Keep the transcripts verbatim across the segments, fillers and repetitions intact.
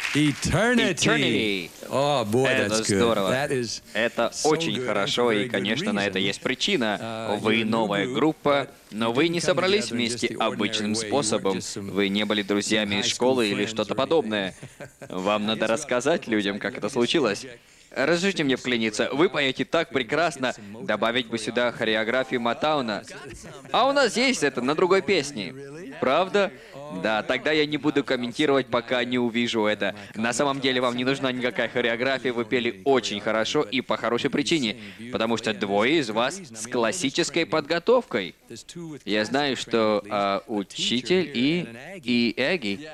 Eternity. Oh, boy, Это that's good. здорово. That is Это so очень good, хорошо, and for и, very good конечно, на это reason. есть причина. Uh, Вы you're a new новая group, группа, but но you вы didn't не come собрались together in just вместе the ordinary обычным way. You weren't способом. just some- Вы не были друзьями some из high школы school или friends что-то or подобное. Вам надо рассказать людям, как это случилось. Разрешите мне вклиниться. Вы поете так прекрасно. Добавить бы сюда хореографию Мотауна. А у нас есть это на другой песне. Правда? Да, тогда я не буду комментировать, пока не увижу это. На самом деле вам не нужна никакая хореография, вы пели очень хорошо и по хорошей причине. Потому что двое из вас с классической подготовкой. Я знаю, что а, учитель и... и Эгги.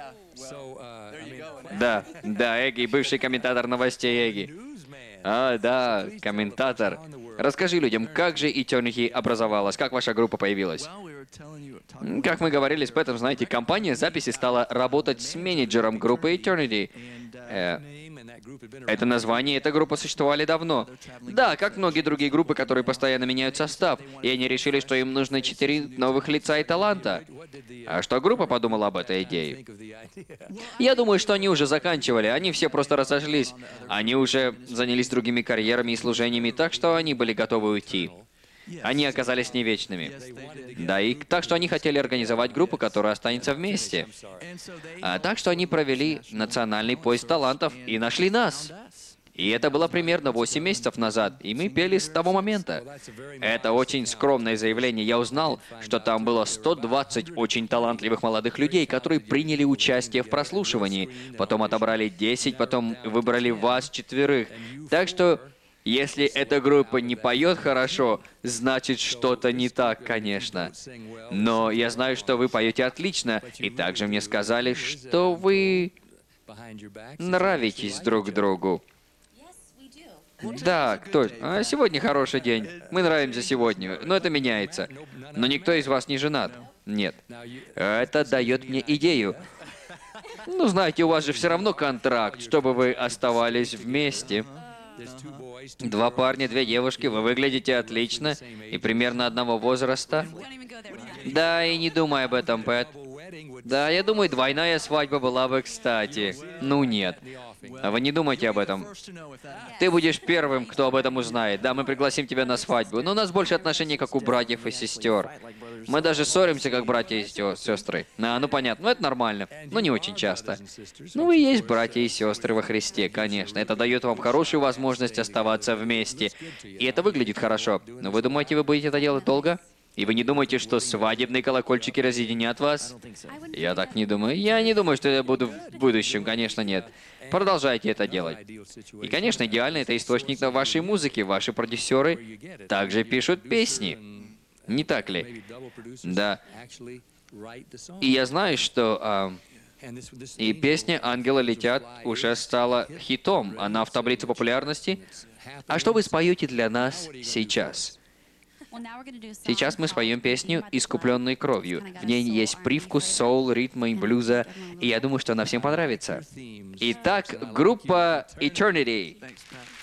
Да, да, Эгги, бывший комментатор новостей Эгги. А, да, комментатор. Расскажи людям, как же Eternity образовалась, как ваша группа появилась? М, Как мы говорили с Пэтом, знаете, компания записи стала работать с менеджером группы Eternity. Э, это название и эта группа существовали давно. Да, как многие другие группы, которые постоянно меняют состав, и они решили, что им нужны четыре новых лица и таланта. А что группа подумала об этой идее? Я думаю, что они уже заканчивали, они все просто разошлись. Они уже занялись другими карьерами и служениями, так что они были готовы уйти. Они оказались не вечными. Да, и так что они хотели организовать группу, которая останется вместе. А, так что они провели национальный поиск талантов и нашли нас. И это было примерно восемь месяцев назад, и мы пели с того момента. Это очень скромное заявление. Я узнал, что там было сто двадцать очень талантливых молодых людей, которые приняли участие в прослушивании. Потом отобрали десять, потом выбрали вас четверых. Так что, если эта группа не поет хорошо, значит что-то не так, конечно. Но я знаю, что вы поете отлично, и также мне сказали, что вы нравитесь друг другу. Да, кто? А сегодня хороший день. Мы нравимся сегодня, но это меняется. Но никто из вас не женат. Нет. Это дает мне идею. Ну, знаете, у вас же все равно контракт, чтобы вы оставались вместе. Два парня, две девушки, вы выглядите отлично и примерно одного возраста. Да, и не думай об этом, Пэт. Да, я думаю, двойная свадьба была бы кстати. Ну нет. А вы не думайте об этом. Ты будешь первым, кто об этом узнает. Да, мы пригласим тебя на свадьбу, но у нас больше отношений, как у братьев и сестер. Мы даже ссоримся, как братья и сё- сестры. А, ну понятно, ну это нормально, но не очень часто. Ну вы есть братья и сестры во Христе, конечно. Это дает вам хорошую возможность оставаться вместе. И это выглядит хорошо. Но вы думаете, вы будете это делать долго? И вы не думаете, что свадебные колокольчики разъединят вас? Я так не думаю. Я не думаю, что я буду в будущем, конечно, нет. Продолжайте это делать. И, конечно, идеально это источник на вашей музыке. Ваши продюсеры также пишут песни. Не так ли? Да. И я знаю, что... а, и песня «Ангелы летят» уже стала хитом. Она в таблице популярности. А что вы споете для нас сейчас? Сейчас мы споем песню «Искупленной кровью». В ней есть привкус соул, ритма и блюза, и я думаю, что она всем понравится. Итак, группа Eternity.